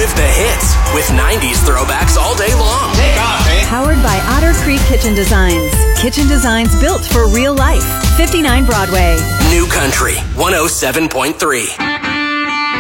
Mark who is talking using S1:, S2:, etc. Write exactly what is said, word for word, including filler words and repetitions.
S1: Relive the hits with nineties throwbacks all day long.
S2: Take off, eh?
S3: Powered by Otter Creek Kitchen Designs. Kitchen designs built for real life. fifty-nine Broadway.
S1: New Country one oh seven point three.